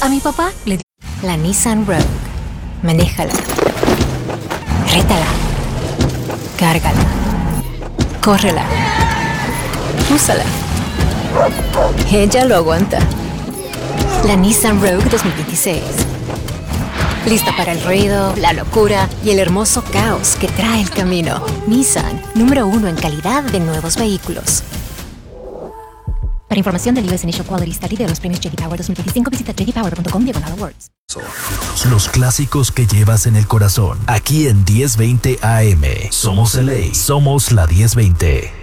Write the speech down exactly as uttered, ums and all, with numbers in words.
A mi papá le di la Nissan Rogue. Manéjala. Rétala. Cárgala. Córrela. Úsala. Ella lo aguanta. La Nissan Rogue dos mil veintiséis. Lista para el ruido, la locura y el hermoso caos que trae el camino. Nissan, número uno en calidad de nuevos vehículos. Para información del U S Initial Quality Study de los premios J D Power dos mil veinticinco, visita j d power punto com diagonal awards. Los clásicos que llevas en el corazón. Aquí en diez veinte A M. Somos L A. Somos la diez veinte.